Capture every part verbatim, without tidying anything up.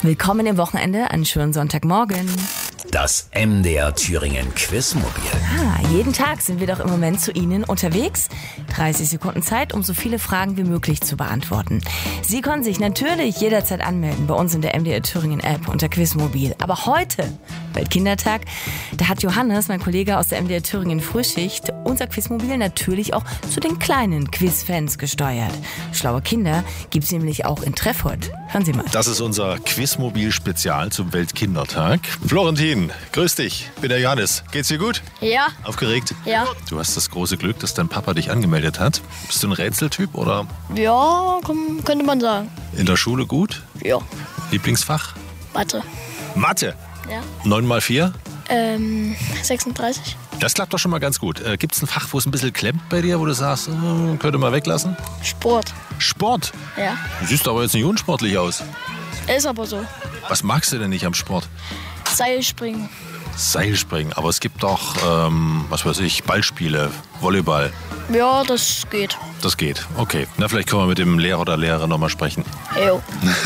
Willkommen im Wochenende, einen schönen Sonntagmorgen. Das M D R Thüringen Quizmobil. Ah, jeden Tag sind wir doch im Moment zu Ihnen unterwegs. dreißig Sekunden Zeit, um so viele Fragen wie möglich zu beantworten. Sie können sich natürlich jederzeit anmelden bei uns in der M D R Thüringen App unter Quizmobil. Aber heute, Weltkindertag, da hat Johannes, mein Kollege aus der M D R Thüringen Frühschicht, unser Quizmobil natürlich auch zu den kleinen Quizfans gesteuert. Schlaue Kinder gibt's nämlich auch in Treffurt. Hören Sie mal. Das ist unser Quizmobil-Spezial zum Weltkindertag. Florentin, grüß dich. Bin der Johannes. Geht's dir gut? Ja. Aufgeregt? Ja. Du hast das große Glück, dass dein Papa dich angemeldet hat. Bist du ein Rätseltyp oder Ja, komm, könnte man sagen. in der Schule gut? Ja. Lieblingsfach? Mathe. Mathe. Ja. neun mal vier? Ähm, sechsunddreißig. Das klappt doch schon mal ganz gut. Äh, Gibt es ein Fach, wo es ein bisschen klemmt bei dir, wo du sagst, äh, könnte man weglassen? Sport. Sport? Ja. Du siehst aber jetzt nicht unsportlich aus. Ist aber so. Was magst du denn nicht am Sport? Seilspringen. Seilspringen. Aber es gibt doch, ähm, was weiß ich, Ballspiele, Volleyball. Ja, das geht. Das geht. Okay. Na, vielleicht können wir mit dem Lehrer oder Lehrerin nochmal sprechen. Jo.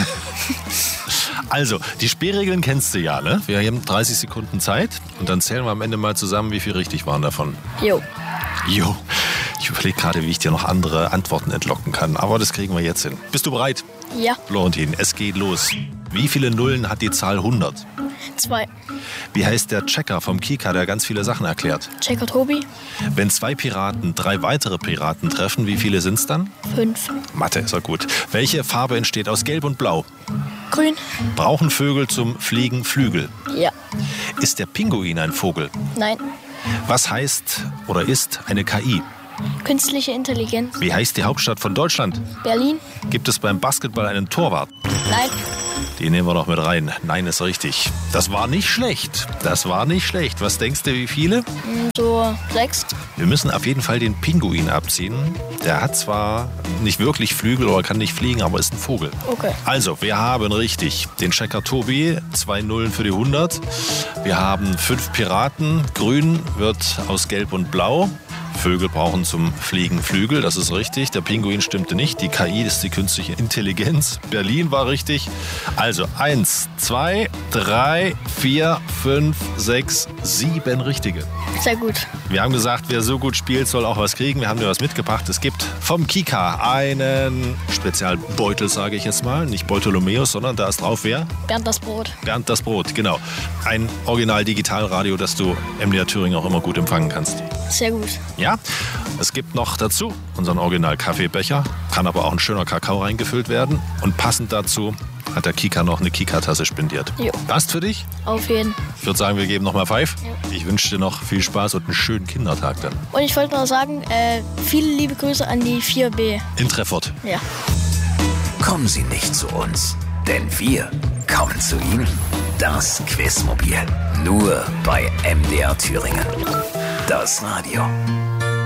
Also, die Spielregeln kennst du ja, ne? Wir haben dreißig Sekunden Zeit und dann zählen wir am Ende mal zusammen, wie viel richtig waren davon. Jo. Jo. Ich überlege gerade, wie ich dir noch andere Antworten entlocken kann, aber das kriegen wir jetzt hin. Bist du bereit? Ja. Florentin, es geht los. Wie viele Nullen hat die Zahl hundert? Zwei. Wie heißt der Checker vom Kika, der ganz viele Sachen erklärt? Checker Tobi. Wenn zwei Piraten drei weitere Piraten treffen, wie viele sind's dann? Fünf. Mathe, ist ja gut. Welche Farbe entsteht aus Gelb und Blau? Grün. Brauchen Vögel zum Fliegen Flügel? Ja. Ist der Pinguin ein Vogel? Nein. Was heißt oder ist eine K I? Künstliche Intelligenz. Wie heißt die Hauptstadt von Deutschland? Berlin. Gibt es beim Basketball einen Torwart? Nein. Den nehmen wir noch mit rein. Nein, ist richtig. Das war nicht schlecht. Das war nicht schlecht. Was denkst du, wie viele? So sechs. Wir müssen auf jeden Fall den Pinguin abziehen. Der hat zwar nicht wirklich Flügel oder kann nicht fliegen, aber ist ein Vogel. Okay. Also, wir haben richtig den Checker Tobi, zwei Nullen für die hundert. Wir haben fünf Piraten. Grün wird aus Gelb und Blau. Vögel brauchen zum Fliegen Flügel, das ist richtig. Der Pinguin stimmte nicht. Die K I ist die künstliche Intelligenz. Berlin war richtig. Also eins, zwei, drei, vier, fünf, sechs, sieben richtige. Sehr gut. Wir haben gesagt, wer so gut spielt, soll auch was kriegen. Wir haben dir was mitgebracht. Es gibt vom Kika einen Spezialbeutel, sage ich jetzt mal. Nicht Beutelomeus, sondern da ist drauf wer? Bernd das Brot. Bernd das Brot, genau. Ein Original-Digitalradio, das du M D R Thüringen auch immer gut empfangen kannst. Sehr gut. Ja, es gibt noch dazu unseren Original-Kaffeebecher. Kann aber auch ein schöner Kakao reingefüllt werden. Und passend dazu hat der Kika noch eine Kika-Tasse spendiert. Jo. Passt für dich? Auf jeden. Ich würde sagen, wir geben noch mal Five. Ja. Ich wünsche dir noch viel Spaß und einen schönen Kindertag dann. Und ich wollte noch sagen, äh, viele liebe Grüße an die vier B. In Treffurt. Ja. Kommen Sie nicht zu uns, denn wir kommen zu Ihnen. Das Quizmobil. Nur bei M D R Thüringen. Das Radio.